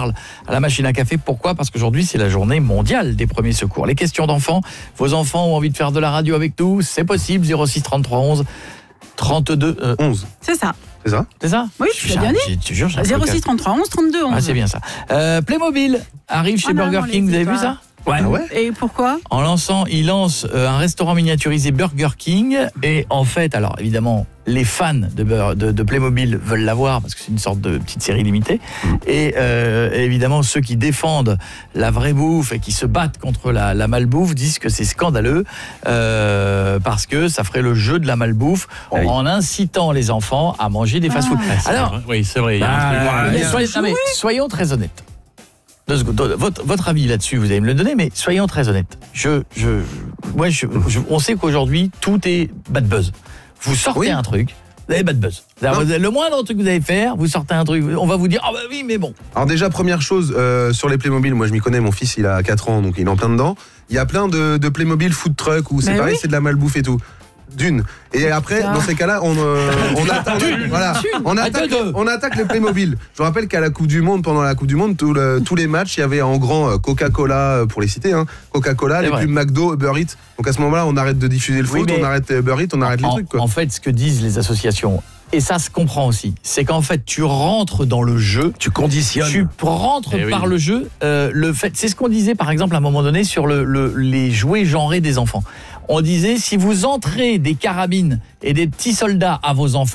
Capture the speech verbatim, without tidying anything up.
parle à la machine à café. Pourquoi ? Parce qu'aujourd'hui, c'est la journée mondiale des premiers secours. Les questions d'enfants, vos enfants ont envie de faire de la radio avec nous, c'est possible, zéro six trente-trois onze trente-deux euh, onze. C'est ça. C'est ça ? C'est ça ? Oui, tu l'as bien dit. Je te jure, j'ai un zéro truc à- six trente-trois onze trente-deux onze. Ah, c'est bien ça. Euh, Playmobil arrive chez Oh non, Burger on King, vous les avez dit vu pas. ça ? Ouais. Ah ouais ? Et pourquoi ? En lançant, il lance euh, un restaurant miniaturisé Burger King et en fait, alors évidemment, les fans de, Bur- de, de Playmobil veulent l'avoir parce que c'est une sorte de petite série limitée et euh, évidemment ceux qui défendent la vraie bouffe et qui se battent contre la, la malbouffe disent que c'est scandaleux euh, parce que ça ferait le jeu de la malbouffe en, Oui. en incitant les enfants à manger des fast-food. Ah. Alors, oui, c'est vrai. il y a un bah, truc- mais bien soyez, joué. non, mais soyons très honnêtes. Deux secondes. Votre, votre avis là-dessus, vous allez me le donner, mais soyons très honnêtes. Je, je, moi, je, je- on sait qu'aujourd'hui, tout est bad buzz. Vous sortez Oui. un truc, vous avez bad buzz. C'est-à-dire, Non. vous avez- le moindre truc que vous allez faire, vous sortez un truc, on va vous dire, ah bah oui, mais bon. Alors déjà, première chose, euh, sur les Playmobil, moi je m'y connais, mon fils il a quatre ans, donc il est en plein dedans. Il y a plein de, de Playmobil food truck où c'est Mais pareil, oui. c'est de la malbouffe et tout. D'une. Et après, putain. dans ces cas-là, on, euh, on, attaque, voilà, on, attaque, Deux. on attaque les Playmobil. Je vous rappelle qu'à la Coupe du Monde, pendant la Coupe du Monde, tout le- tous les matchs, il y avait en grand euh, Coca-Cola, euh, pour les citer, hein, Coca-Cola, C'est les vrai. pubs McDo, Uber Eats. Donc à ce moment-là, on arrête de diffuser le Oui, foot, mais- on arrête Uber Eats, on arrête les en, trucs. Quoi. en fait, ce que disent les associations, et ça se comprend aussi, c'est qu'en fait, tu rentres dans le jeu, Tu conditionnes. tu rentres Eh oui. par le jeu. euh, le fait, c'est ce qu'on disait par exemple à un moment donné sur le, le- les jouets genrés des enfants. On disait si vous entrez des carabines et des petits soldats à vos enfants,